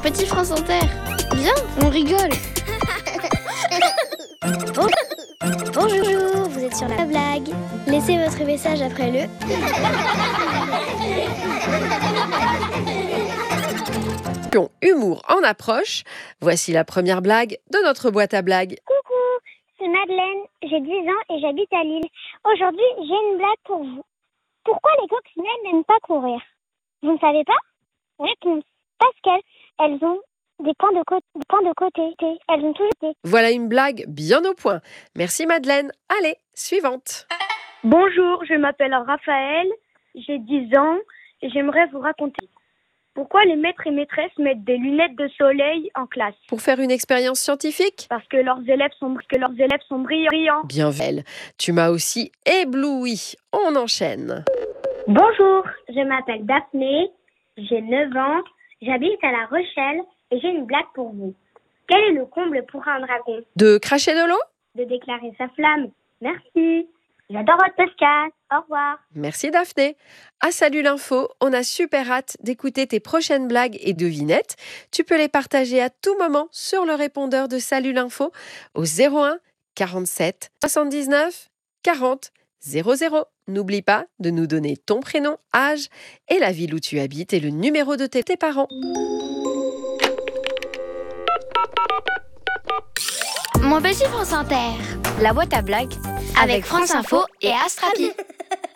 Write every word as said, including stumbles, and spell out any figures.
Petit France Inter, viens, on rigole. Bon- Bonjour, vous êtes sur la blague. Laissez votre message après le... Humour en approche. Voici la première blague de notre boîte à blagues. Coucou, c'est Madeleine, j'ai dix ans et j'habite à Lille. Aujourd'hui, j'ai une blague pour vous. Pourquoi les coccinelles n'aiment pas courir? Vous ne savez pas? Réponse. Parce qu'elles elles ont des points de, côté, des points de côté. Elles ont toujours été. Voilà une blague bien au point. Merci Madeleine. Allez, suivante. Bonjour, je m'appelle Raphaël, j'ai dix ans et j'aimerais vous raconter pourquoi les maîtres et maîtresses mettent des lunettes de soleil en classe. Pour faire une expérience scientifique? Parce que leurs élèves sont, que leurs élèves sont brillants. Bien vu. Tu m'as aussi ébloui. On enchaîne. Bonjour, je m'appelle Daphné, j'ai neuf ans, j'habite à La Rochelle et j'ai une blague pour vous. Quel est le comble pour un dragon? De cracher de l'eau? De déclarer sa flamme. Merci. J'adore votre podcast. Au revoir. Merci Daphné. À Salut l'info, on a super hâte d'écouter tes prochaines blagues et devinettes. Tu peux les partager à tout moment sur le répondeur de Salut l'info au zéro un quarante-sept soixante-dix-neuf quarante zéro zéro. N'oublie pas de nous donner ton prénom, âge et la ville où tu habites et le numéro de tes, tes parents. Mon petit France Inter, La boîte à blagues avec France Info et Astrapi.